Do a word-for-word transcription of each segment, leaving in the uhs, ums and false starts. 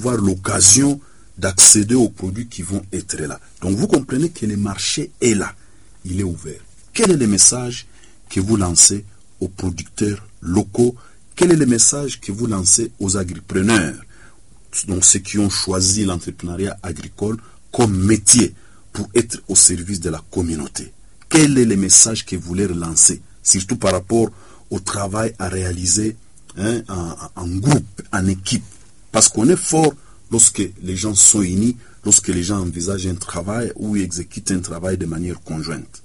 avoir l'occasion d'accéder aux produits qui vont être là. Donc vous comprenez que le marché est là, il est ouvert. Quel est le message que vous lancez aux producteurs locaux? Quel est le message que vous lancez aux agripreneurs, donc ceux qui ont choisi l'entrepreneuriat agricole comme métier pour être au service de la communauté? Quel est le message que vous leur lancez, surtout par rapport au travail à réaliser hein, en, en groupe, en équipe? Parce qu'on est fort lorsque les gens sont unis, lorsque les gens envisagent un travail ou exécutent un travail de manière conjointe.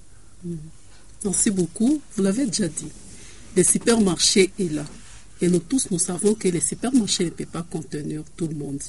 Merci beaucoup. Vous l'avez déjà dit. Le supermarché est là. Et nous tous, nous savons que le supermarché ne peut pas contenir tout le monde.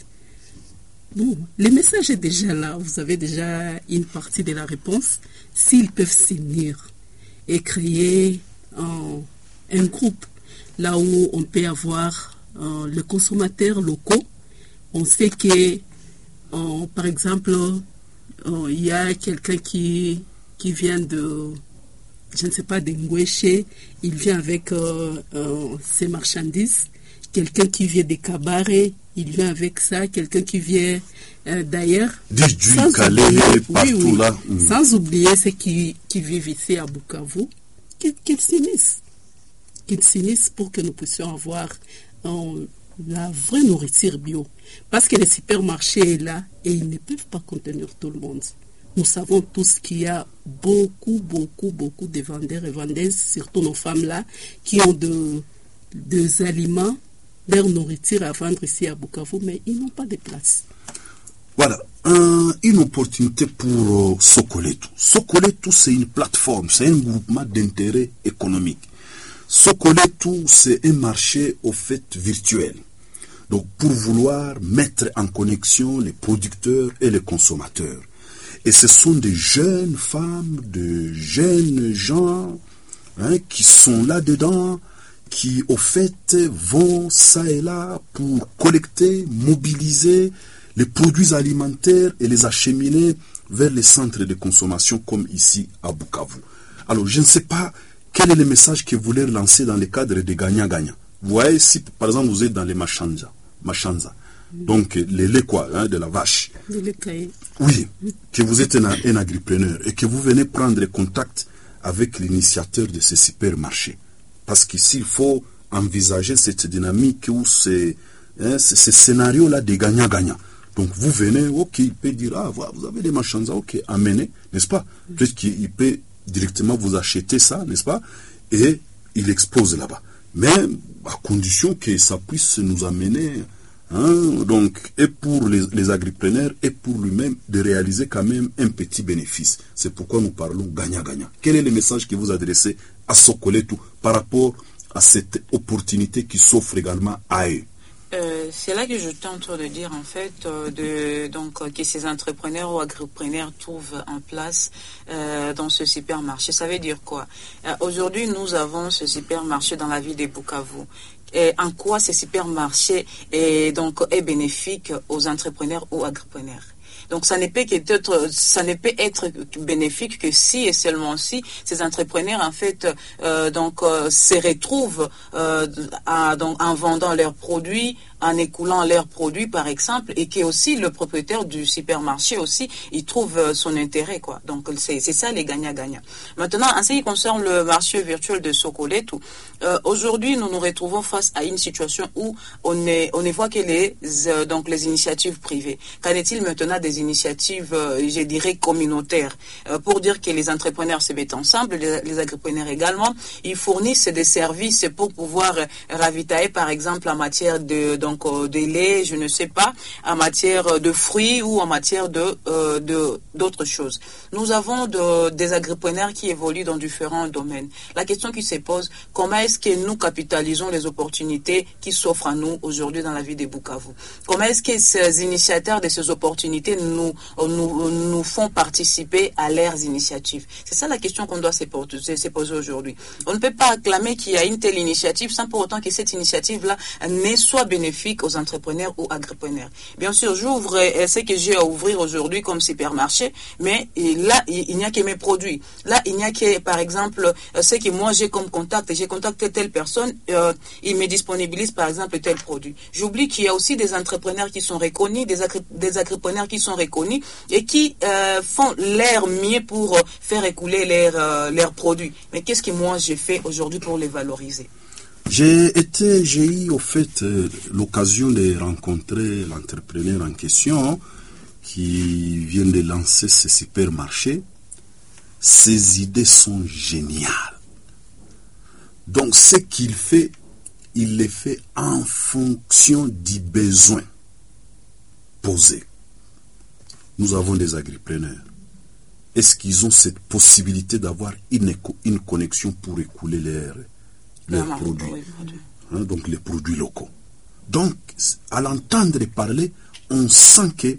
Bon, le message est déjà là. Vous avez déjà une partie de la réponse. S'ils peuvent s'unir et créer un, un groupe, là où on peut avoir euh, les consommateurs locaux, on sait que, euh, par exemple, euh, il y a quelqu'un qui, qui vient de, je ne sais pas, d'Ngweshe, il vient avec euh, euh, ses marchandises. Quelqu'un qui vient des cabarets, il vient avec ça. Quelqu'un qui vient euh, d'ailleurs. Sans, oublier, oui, oui, là. Mmh. Sans oublier ceux qui, qui vivent ici à Bukavu, qu'ils, qu'ils s'unissent. Qu'ils s'unissent pour que nous puissions avoir euh, la vraie nourriture bio. Parce que le supermarché est là et ils ne peuvent pas contenir tout le monde. Nous savons tous qu'il y a beaucoup, beaucoup, beaucoup de vendeurs et vendeuses, surtout nos femmes-là, qui ont de, des aliments, leur nourriture à vendre ici à Bukavu, mais ils n'ont pas de place. Voilà, un, une opportunité pour euh, Sokoletu. Sokoletu, c'est une plateforme, c'est un groupement d'intérêt économique. Sokoletu, c'est un marché au fait virtuel. Donc, pour vouloir mettre en connexion les producteurs et les consommateurs. Et ce sont des jeunes femmes, de jeunes gens hein, qui sont là-dedans, qui au fait vont ça et là pour collecter, mobiliser les produits alimentaires et les acheminer vers les centres de consommation comme ici à Bukavu. Alors je ne sais pas quel est le message que vous voulez lancer dans le cadre des gagnants-gagnants. Vous voyez, si par exemple vous êtes dans les machanza, machanza donc les laits quoi, hein, de la vache. Oui, que vous êtes un, un agripreneur et que vous venez prendre contact avec l'initiateur de ce supermarché. Parce qu'ici, il faut envisager cette dynamique ou ces, hein, ces, ces scénarios-là des gagnants-gagnants. Donc vous venez, ok, il peut dire, ah, voilà, vous avez des machanza, ok, amenez, n'est-ce pas? Peut-être qu'il peut directement vous acheter ça, n'est-ce pas? Et il expose là-bas. Mais à condition que ça puisse nous amener... Hein, donc, et pour les, les agripreneurs et pour lui-même de réaliser quand même un petit bénéfice. C'est pourquoi nous parlons gagnant-gagnant. Quel est le message que vous adressez à Sokoletu par rapport à cette opportunité qui s'offre également à eux? Euh, c'est là que je tente de dire en fait euh, de, donc, euh, que ces entrepreneurs ou agripreneurs trouvent en place euh, dans ce supermarché. Ça veut dire quoi? euh, Aujourd'hui, nous avons ce supermarché dans la ville de Bukavu. Et en quoi ce supermarché est, donc, est bénéfique aux entrepreneurs ou agripreneurs? Donc ça ne peut qu'être, ça ne peut être bénéfique que si et seulement si ces entrepreneurs en fait euh, donc euh, se retrouvent euh, à, donc, en vendant leurs produits, en écoulant leurs produits par exemple, et que aussi le propriétaire du supermarché aussi il trouve son intérêt quoi. Donc c'est c'est ça les gagnants-gagnants. Maintenant en ce qui concerne le marché virtuel de Sokoletu, euh, aujourd'hui nous nous retrouvons face à une situation où on est on ne voit que les euh, donc les initiatives privées. Qu'en est-il maintenant des initiatives, euh, je dirais, communautaires, euh, pour dire que les entrepreneurs se mettent ensemble, les, les agripreneurs également, ils fournissent des services pour pouvoir euh, ravitailler, par exemple, en matière de, donc, euh, de lait, je ne sais pas, en matière de fruits ou en matière de, euh, de, d'autres choses. Nous avons de, des agripreneurs qui évoluent dans différents domaines. La question qui se pose, comment est-ce que nous capitalisons les opportunités qui s'offrent à nous aujourd'hui dans la ville de Bukavu? Comment est-ce que ces initiateurs de ces opportunités Nous, nous, nous font participer à leurs initiatives? C'est ça la question qu'on doit se poser aujourd'hui. On ne peut pas acclamer qu'il y a une telle initiative sans pour autant que cette initiative-là ne soit bénéfique bénéfique aux entrepreneurs ou agripreneurs. Bien sûr, j'ouvre euh, ce que j'ai à ouvrir aujourd'hui comme supermarché, mais et là, il, il n'y a que mes produits. Là, il n'y a que, par exemple, euh, ce que moi j'ai comme contact. J'ai contacté telle personne, euh, il me disponibilise, par exemple, tel produit. J'oublie qu'il y a aussi des entrepreneurs qui sont reconnus, des, agri des agripreneurs qui sont reconnus et qui euh, font leur mieux pour euh, faire écouler leurs euh, leurs produits. Mais qu'est-ce que moi j'ai fait aujourd'hui pour les valoriser? J'ai été, j'ai eu au fait euh, l'occasion de rencontrer l'entrepreneur en question qui vient de lancer ce supermarché. Ses idées sont géniales. Donc ce qu'il fait, il les fait en fonction du besoin posé. Nous avons des agripreneurs. Est-ce qu'ils ont cette possibilité d'avoir une, une connexion pour écouler leurs leurs Vraiment, produits, oui, hein, donc les produits locaux. Donc, à l'entendre parler, on sent que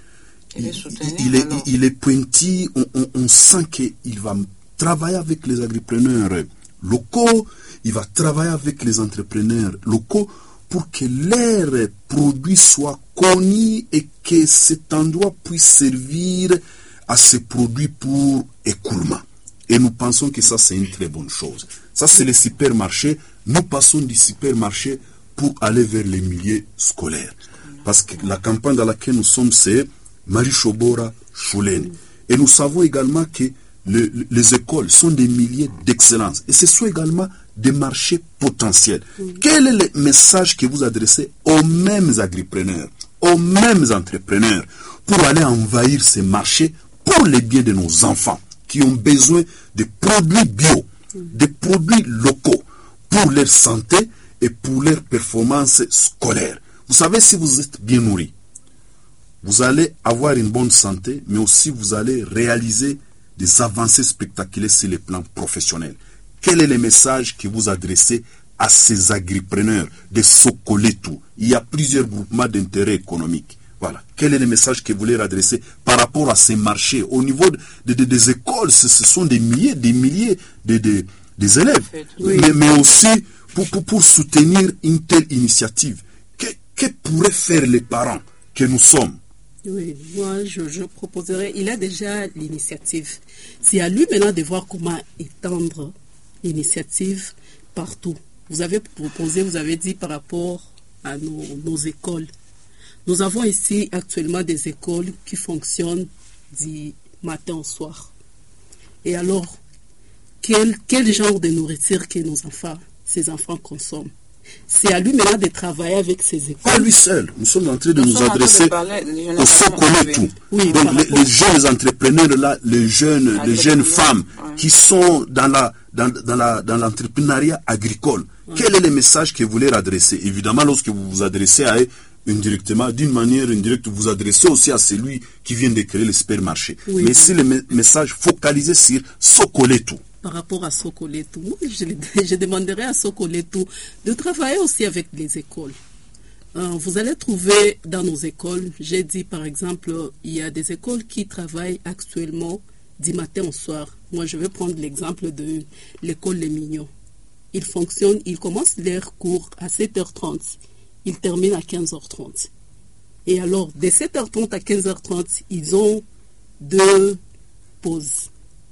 il, il, est, il est pointu, on, on, on sent qu'il va travailler avec les agripreneurs locaux, il va travailler avec les entrepreneurs locaux pour que leurs produits soient connus et que cet endroit puisse servir à ces produits pour écoulement. Et nous pensons que ça, c'est une très bonne chose. Ça, c'est les supermarchés. Nous passons du supermarché pour aller vers les milieux scolaires. Parce que la campagne dans laquelle nous sommes, c'est Marie Chobora Choulène. Et nous savons également que le, les écoles sont des milieux d'excellence. Et ce sont également des marchés potentiels. Oui. Quel est le message que vous adressez aux mêmes agripreneurs, aux mêmes entrepreneurs, pour aller envahir ces marchés pour les biens de nos enfants qui ont besoin de produits bio, des produits locaux pour leur santé et pour leur performance scolaire. Vous savez, si vous êtes bien nourri, vous allez avoir une bonne santé, mais aussi vous allez réaliser des avancées spectaculaires sur le plan professionnel. Quel est le message que vous adressez à ces agripreneurs de Sokoletu? Il y a plusieurs groupements d'intérêt économique. Voilà. Quel est le message que vous leur adressez par rapport à ces marchés? Au niveau de, de, des écoles, ce, ce sont des milliers, des milliers de, de, des élèves. Oui. Mais, mais aussi pour, pour, pour soutenir une telle initiative. Que, que pourraient faire les parents que nous sommes? Oui, moi je, je proposerais, il a déjà l'initiative. C'est à lui maintenant de voir comment étendre l'initiative partout. Vous avez proposé, vous avez dit par rapport à nos, nos écoles. Nous avons ici actuellement des écoles qui fonctionnent du matin au soir. Et alors, quel, quel genre de nourriture que nos enfants, ces enfants consomment? C'est à lui maintenant de travailler avec ces écoles. Pas lui seul. Nous sommes en train de nous, nous adresser au Sokoletu. Oui, donc les, les jeunes entrepreneurs là, les jeunes, les jeunes femmes ouais. qui sont dans la dans, dans la dans l'entrepreneuriat agricole. Ouais. Quel est le message que vous leur adressez? Évidemment, lorsque vous vous adressez à eux indirectement, d'une manière indirecte, vous vous adressez aussi à celui qui vient de créer le supermarché. Oui. Mais si le me message focalisé sur Sokoletu. Par rapport à Sokoletu, je, je demanderais à Sokoletu de travailler aussi avec les écoles. Euh, vous allez trouver dans nos écoles, j'ai dit par exemple, il y a des écoles qui travaillent actuellement du matin au soir. Moi, je vais prendre l'exemple de l'école Les Mignons. Ils fonctionnent, ils commencent leur cours à sept heures trente. Ils terminent à quinze heures trente. Et alors, de sept heures trente à quinze heures trente, ils ont deux pauses.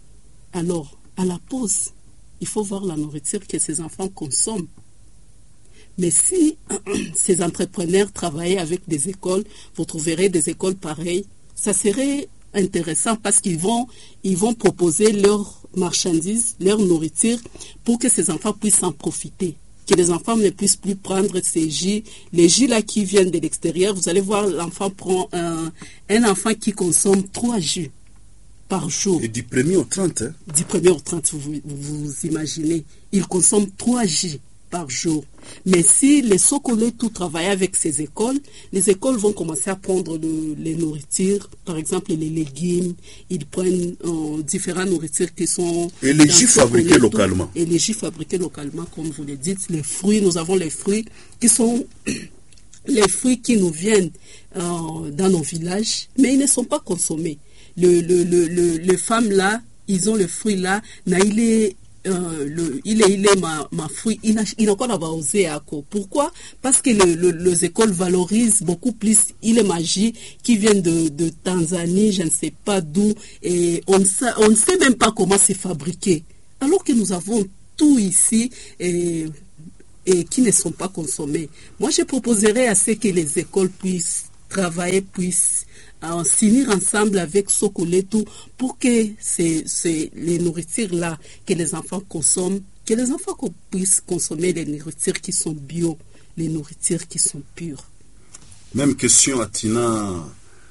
Alors, à la pause, il faut voir la nourriture que ces enfants consomment. Mais si ces entrepreneurs travaillaient avec des écoles, vous trouverez des écoles pareilles, ça serait intéressant parce qu'ils vont, ils vont proposer leurs marchandises, leur nourriture pour que ces enfants puissent en profiter. Que les enfants ne puissent plus prendre ces jus, les jus là qui viennent de l'extérieur. Vous allez voir, l'enfant prend un, un enfant qui consomme trois jus par jour. Et du premier au trente. Hein? Du premier au trente, vous, vous, vous imaginez. Il consomme trois jus par jour. Mais si les Sokoletu travaillent avec ces écoles, les écoles vont commencer à prendre le, les nourritures, par exemple les légumes, ils prennent euh, différentes nourritures qui sont... Et les jus fabriqués localement. Et les jus fabriqués localement, comme vous le dites. Les fruits, nous avons les fruits qui sont... les fruits qui nous viennent euh, dans nos villages, mais ils ne sont pas consommés. Le, le, le, le, les femmes là, ils ont le fruit là, naïle euh, le, il est, il est ma, ma fruit, il n'a il n'a encore pas osé à quoi. Pourquoi? Parce que le, le, les écoles valorisent beaucoup plus il est magie qui vient de, de Tanzanie, je ne sais pas d'où, et on ne sait, on ne sait même pas comment c'est fabriqué. Alors que nous avons tout ici et, et qui ne sont pas consommés. Moi, je proposerais à ce que les écoles puissent travailler, puissent en s'unir ensemble avec Sokoletu pour que c'est, c'est les nourritures-là que les enfants consomment, que les enfants puissent consommer les nourritures qui sont bio, les nourritures qui sont pures. Même question à Tina,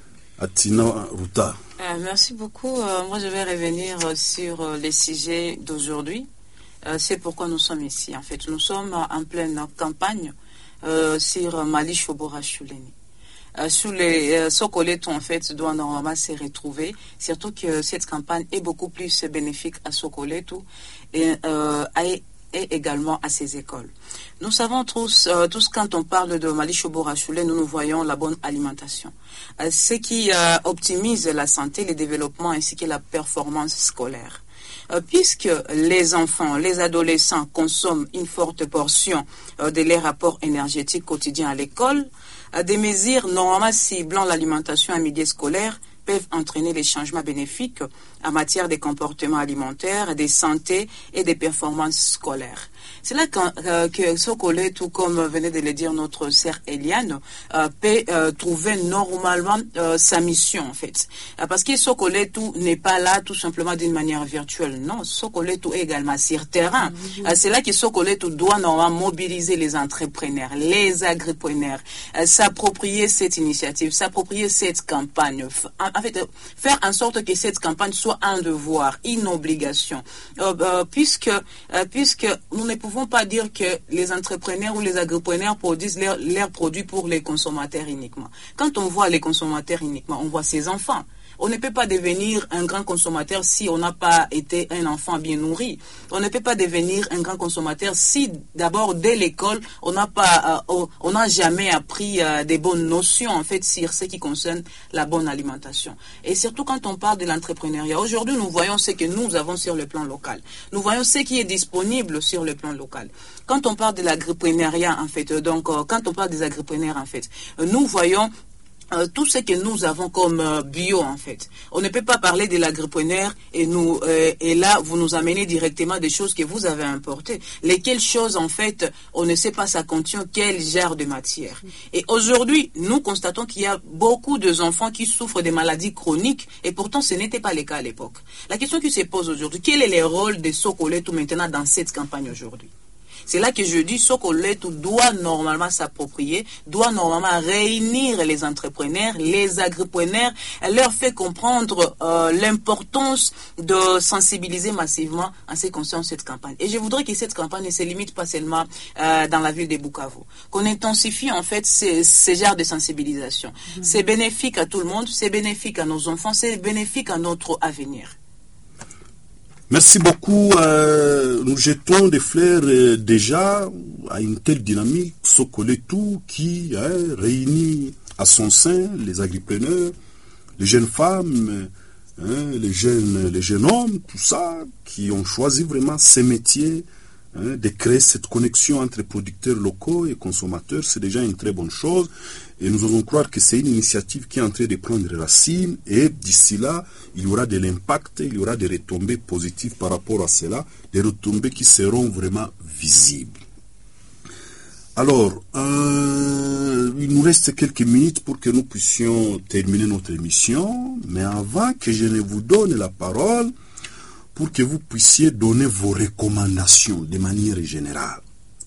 à Tina Ruta. Euh, merci beaucoup. Euh, moi, je vais revenir euh, sur euh, les sujets d'aujourd'hui. Euh, c'est pourquoi nous sommes ici. En fait, nous sommes en pleine campagne euh, sur Mali Shobora Shuleni. Euh, sur les euh, Sokoletu, en fait, doit normalement se retrouver, surtout que cette campagne est beaucoup plus bénéfique à Sokoletu et, euh, et, et également à ses écoles. Nous savons tous, euh, tous quand on parle de Mali Shobora Shuleni, nous nous voyons la bonne alimentation. Euh, ce qui euh, optimise la santé, le développement ainsi que la performance scolaire. Euh, puisque les enfants, les adolescents consomment une forte portion euh, de leurs rapports énergétiques quotidiens à l'école, euh, des mesures normalement ciblant l'alimentation à milieu scolaire peuvent entraîner des changements bénéfiques en matière de comportements alimentaires, de santé et de performances scolaires. C'est là que, euh, que Sokoletu, tout comme venait de le dire notre sœur Eliane, euh, peut euh, trouver normalement euh, sa mission en fait. Euh, parce que Sokoletu n'est pas là tout simplement d'une manière virtuelle. Non, Sokoletu est également sur terrain. Mmh. Euh, c'est là que Sokoletu doit normalement mobiliser les entrepreneurs, les agripreneurs, euh, s'approprier cette initiative, s'approprier cette campagne. En, en fait, euh, faire en sorte que cette campagne soit un devoir, une obligation. Euh, euh, puisque, euh, puisque nous ne pouvons pas dire que les entrepreneurs ou les agripreneurs produisent leurs leur produits pour les consommateurs uniquement. Quand on voit les consommateurs uniquement, on voit ses enfants. On ne peut pas devenir un grand consommateur si on n'a pas été un enfant bien nourri. On ne peut pas devenir un grand consommateur si d'abord dès l'école on n'a pas, euh, on n'a jamais appris euh, des bonnes notions en fait sur ce qui concerne la bonne alimentation. Et surtout quand on parle de l'entrepreneuriat. Aujourd'hui nous voyons ce que nous avons sur le plan local. Nous voyons ce qui est disponible sur le plan local. Quand on parle de l'agripreneuriat en fait, donc euh, quand on parle des agripreneurs en fait, euh, nous voyons Euh, tout ce que nous avons comme euh, bio en fait. On ne peut pas parler de l'agripreneur et nous euh, et là vous nous amenez directement des choses que vous avez importées. Lesquelles choses en fait on ne sait pas ça contient quel genre de matière. Et aujourd'hui nous constatons qu'il y a beaucoup d'enfants qui souffrent de maladies chroniques et pourtant ce n'était pas le cas à l'époque. La question qui se pose aujourd'hui, quel est le rôle de Sokoletu maintenant dans cette campagne aujourd'hui? C'est là que je dis Sokoletu doit normalement s'approprier, doit normalement réunir les entrepreneurs, les agripreneurs, leur fait comprendre euh, l'importance de sensibiliser massivement en ce qui concerne cette campagne. Et je voudrais que cette campagne ne se limite pas seulement euh, dans la ville de Bukavu, qu'on intensifie en fait ces, ces genres de sensibilisation. Mmh. C'est bénéfique à tout le monde, c'est bénéfique à nos enfants, c'est bénéfique à notre avenir. Merci beaucoup. Euh, nous jetons des fleurs euh, déjà à une telle dynamique. Sokoletu qui euh, réunit à son sein les agripreneurs, les jeunes femmes, hein, les jeunes, les jeunes hommes, tout ça, qui ont choisi vraiment ces métiers, hein, de créer cette connexion entre producteurs locaux et consommateurs. C'est déjà une très bonne chose. Et nous osons croire que c'est une initiative qui est en train de prendre racine et d'ici là, il y aura de l'impact, il y aura des retombées positives par rapport à cela, des retombées qui seront vraiment visibles. Alors, euh, il nous reste quelques minutes pour que nous puissions terminer notre émission, mais avant que je ne vous donne la parole, pour que vous puissiez donner vos recommandations de manière générale.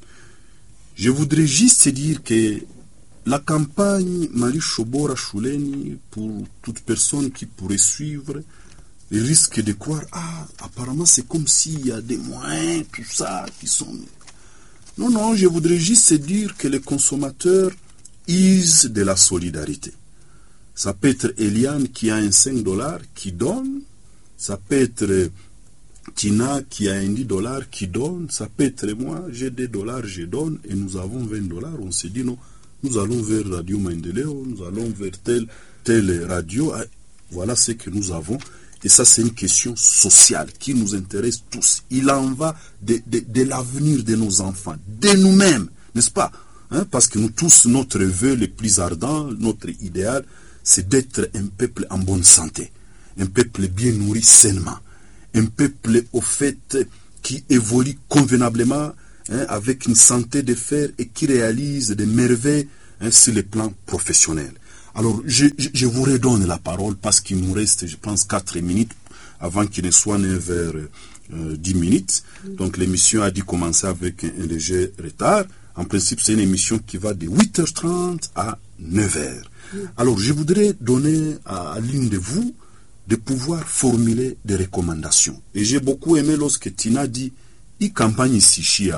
Je voudrais juste dire que la campagne Mali Shobora Shuleni, pour toute personne qui pourrait suivre, risque de croire, ah, apparemment c'est comme s'il y a des moyens, tout ça, qui sont... Non, non, je voudrais juste dire que les consommateurs usent de la solidarité. Ça peut être Eliane qui a un cinq dollars qui donne, ça peut être Tina qui a un dix dollars qui donne, ça peut être moi, j'ai des dollars, je donne, et nous avons vingt dollars, on s'est dit non, nous allons vers Radio Maendeleo, nous allons vers telle, telle radio, voilà ce que nous avons, Et ça, c'est une question sociale qui nous intéresse tous. Il en va de, de, de l'avenir de nos enfants, de nous-mêmes, n'est-ce pas? Hein? Parce que nous tous, notre vœu le plus ardent, notre idéal, c'est d'être un peuple en bonne santé, un peuple bien nourri sainement, un peuple au fait qui évolue convenablement, hein, avec une santé de fer et qui réalise des merveilles, hein, sur le plan professionnel. Alors, je, je, je vous redonne la parole parce qu'il nous reste, je pense, quatre minutes avant qu'il ne soit neuf heures dix minutes. Donc, l'émission a dû commencer avec un, un léger retard. En principe, c'est une émission qui va de huit heures trente à neuf heures. Alors, je voudrais donner à, à l'une de vous de pouvoir formuler des recommandations. Et j'ai beaucoup aimé lorsque Tina dit « I campagne ici chiapa ».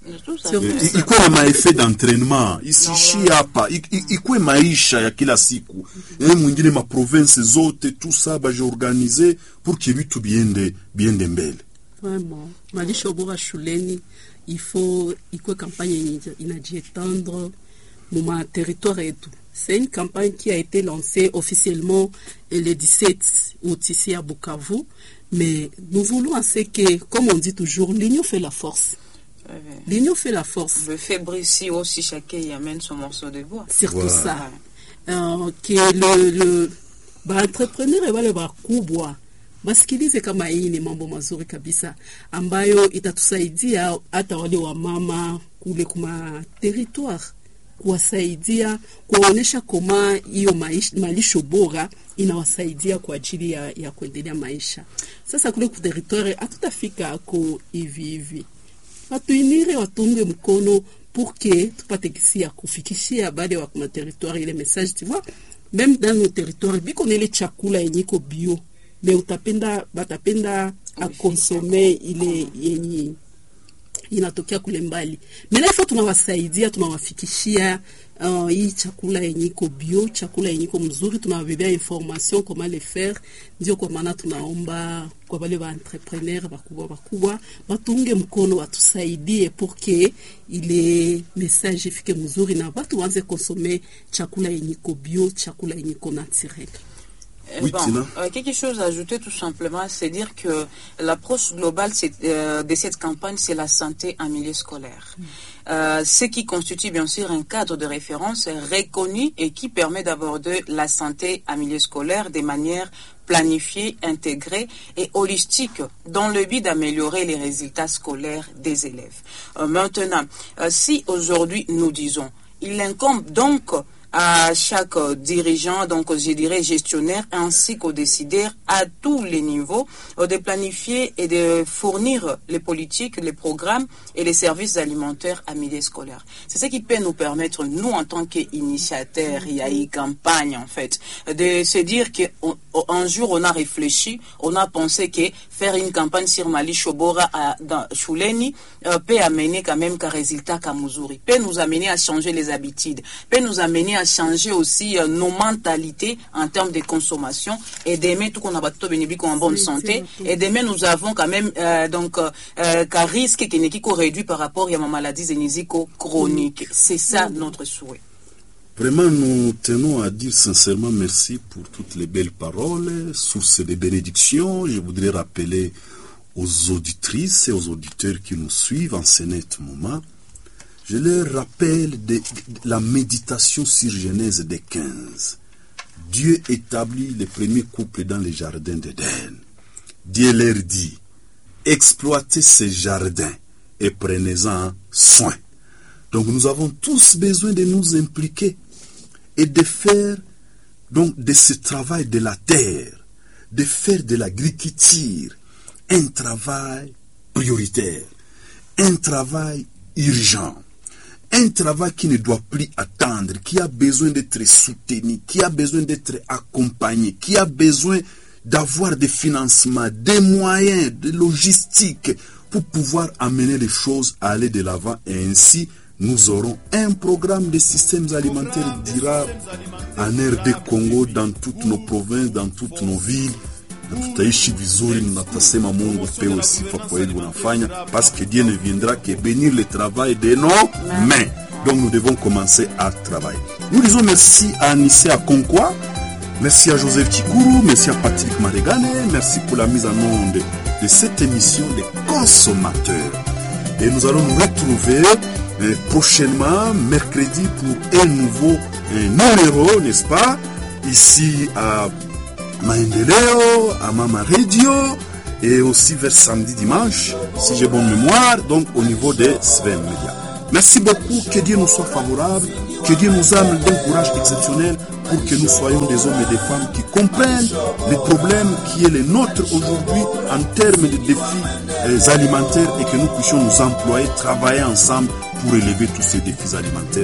Ikuwe na maeffet d'entraînement isishi hapa, ikuwe maisha ya kila siku. Eh, mwingine ma province zote tout ça ba organiser pour que vitu biende biende mbele. Vraiment, malisho bora shuleni, il faut ikuwe campagne inajietendre dans territoire et tout. C'est une campagne qui a été lancée officiellement le dix-sept août ici à Bukavu, mais nous voulons assez que, comme on dit toujours, l'union fait la force. L'union fait la force. Le fébrici aussi, chacun y amène son morceau de bois. Surtout voilà. Ça. Euh, que le, le ba entrepreneur et wale bakubwa basikilize kama hii ni mambo mazuri kabisa ambayo itatusaidia hata wale wa mama kule kuma territoire, kuwasaidia kuwaonesha kama hiyo malisho bora inawasaidia kwa ajili ya, ya kuendelea maisha. Sasa kule ku territoire hatutafika ako hivi hivi. Watuinire watunge mkono pour que tupate kisi ya kufikishia baada ya kuma territoire ile message, tu vois, même dans nos territoires biko nele chakula yenyiko bio, mais utapenda batapenda a consommer ile yenye inatokea kule mbali. Mais il faut tunawasaidia, tunawafikishia uh, hii chakula yenyiko bio, chakula yenyiko mzuri, tunawabebea information comment le faire. Ndio kwa maana tunaomba kwa wale wa entrepreneur bakubwa bakubwa batunge mkono watusaidie pour que ile message ifike mzuri na watu waanze consommer chakula yenyiko bio, chakula yenyiko naturel. Oui, bon, euh, quelque chose à ajouter tout simplement, c'est dire que l'approche globale c'est, euh, de cette campagne, c'est la santé en milieu scolaire. Mmh. Euh, ce qui constitue bien sûr un cadre de référence reconnu et qui permet d'aborder la santé en milieu scolaire de manière planifiée, intégrée et holistique dans le but d'améliorer les résultats scolaires des élèves. Euh, maintenant, euh, si aujourd'hui nous disons, il incombe donc à chaque dirigeant, donc je dirais gestionnaire, ainsi qu'aux décideurs à tous les niveaux, de planifier et de fournir les politiques, les programmes et les services alimentaires à milieu scolaire. C'est ce qui peut nous permettre, nous en tant qu'initiateurs, il y a une campagne en fait, de se dire qu'un jour on a réfléchi, on a pensé que faire une campagne sur Mali Shobora à dans Chouleni euh, peut amener quand même qu'un résultat qu'à Muzuri, peut nous amener à changer les habitudes, peut nous amener à changer aussi euh, nos mentalités en termes de consommation et demain tout qu'on a battu bénéfique en bonne santé et demain nous avons quand même euh, donc euh, qu'un risque qui n'est qu'au réduit par rapport à ma maladie zénésico chronique. C'est ça notre souhait. Vraiment, nous tenons à dire sincèrement merci pour toutes les belles paroles, source de bénédictions. Je voudrais rappeler aux auditrices et aux auditeurs qui nous suivent en ce net moment, je leur rappelle de, de la méditation sur Genèse des quinze. Dieu établit les premiers couples dans les jardins d'Éden. Dieu leur dit, exploitez ces jardins et prenez-en soin. Donc nous avons tous besoin de nous impliquer et de faire donc de ce travail de la terre, de faire de l'agriculture un travail prioritaire, un travail urgent, un travail qui ne doit plus attendre, qui a besoin d'être soutenu, qui a besoin d'être accompagné, qui a besoin d'avoir des financements, des moyens, de logistique pour pouvoir amener les choses à aller de l'avant et ainsi nous aurons un programme de systèmes alimentaires durables en R D Congo dans toutes nos provinces, dans toutes nos villes. Tutaishi vizuri na tutasema Mungu pewe sifa kwa hili unafanya parce que Dieu ne viendra que bénir le travail de nos mains. Donc nous devons commencer à travailler. Nous disons merci à Anissé à Conquois. Merci à Joseph Chikourou, merci à Patrick Maregane, merci pour la mise en onde de cette émission des consommateurs. Et nous allons nous retrouver euh, prochainement, mercredi, pour un nouveau euh, numéro, n'est-ce pas? Ici à Maendeleo, à Mama Radio, et aussi vers samedi, dimanche, si j'ai bonne mémoire, donc au niveau des Sven Media. Merci beaucoup, que Dieu nous soit favorable, que Dieu nous ame d'un courage exceptionnel pour que nous soyons des hommes et des femmes qui comprennent les problèmes qui est les nôtres aujourd'hui en termes de défis euh, alimentaires et que nous puissions nous employer, travailler ensemble pour élever tous ces défis alimentaires.